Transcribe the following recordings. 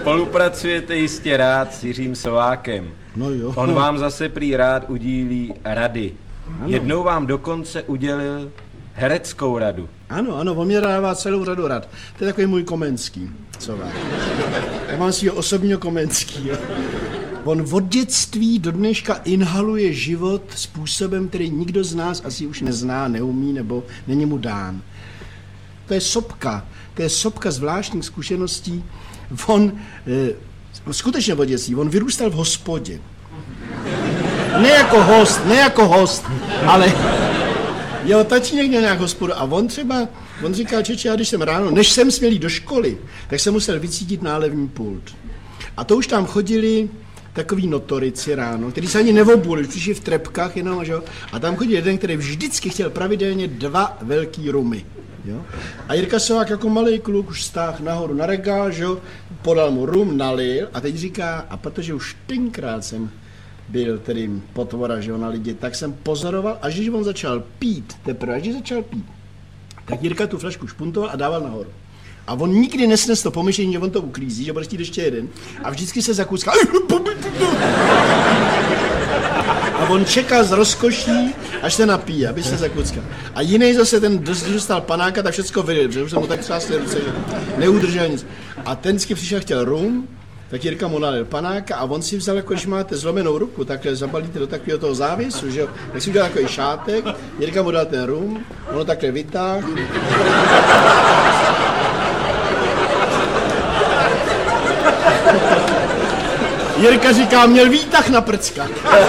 Spolupracujete jistě rád s Jiřím Sovákem. No jo. On vám zase prý rád udílí rady. Ano. Jednou vám dokonce udělil hereckou radu. Ano, on mě dává celou řadu rad. To je takový můj Komenský, Sovák. Já mám svýho osobního Komenskýho. On od dětství do dneška inhaluje život způsobem, který nikdo z nás asi už nezná, neumí nebo není mu dán. To je sopka zvláštních zkušeností. On skutečně od dětství, on vyrůstal v hospodě. Ne jako host, ale jeho tatínek měl nějak hospodu a on říkal, čeče, já když jsem ráno, než jsem směl jít do školy, tak jsem musel vycítit nálevní pult. A to už tam chodili takový notorici ráno, který se ani neobuli, přišli v trepkách jenom, že? A tam chodil jeden, který vždycky chtěl pravidelně 2 velký rumy. Jo? A Jirka Sovák jako malý kluk už stáhl nahoru na regál, že? Podal mu rum, nalil a teď říká, a protože už tenkrát jsem byl tedy potvora, že na lidi, tak jsem pozoroval, až když on začal pít, tak Jirka tu flašku špuntoval a dával nahoru. A on nikdy nesnes to pomyšlení, že on to uklízí, že bude chtít ještě jeden. A vždycky se zakucká. A on čekal z rozkoší, až se napíje, aby se zakuckal. A jiný zase ten dostal panáka, tak všecko vylil, protože už se mu tak třásly ruce, že neudržel nic. A ten vždycky přišel, chtěl rum, tak Jirka mu nalil panáka a on si vzal, jako když máte zlomenou ruku, takhle zabalíte do takového toho závěsu, že jo, tak si udělal takový šátek, Jirka mu dal ten rum, ono takhle vytáhl. Jirka říká, měl výtah na prckách.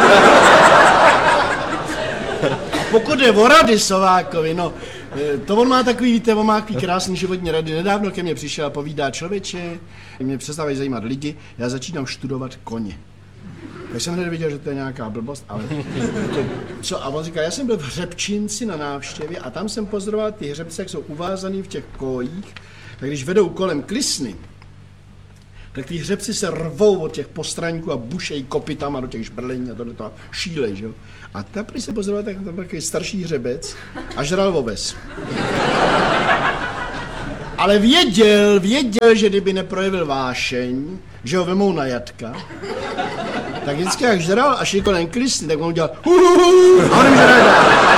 A pokud je o rady Sovákovi, no, to on má takový, víte, on má takový krásný životní rady. Nedávno ke mně přišel a povídá, člověče, mě přestávají zajímat lidi, já začínám studovat koně. Tak jsem hned viděl, že to je nějaká blbost, ale co? A on říká, já jsem byl v Hřebčínci na návštěvě a tam jsem pozoroval ty hřebce, jak jsou uvázaný v těch kojích, tak když vedou kolem klisny, tak ty hřebci se rvou od těch postraníků a bušejí kopytama do těch šbrlení a tohle šílej, že jo. A tam, když se pozoroval, tak tam byl takový starší hřebec a žral oves. Ale věděl, že kdyby neprojevil vášeň, že ho vemou na jatka, tak vždycky jak žral a šli kolem klisny, tak on udělal a on jim žral dál.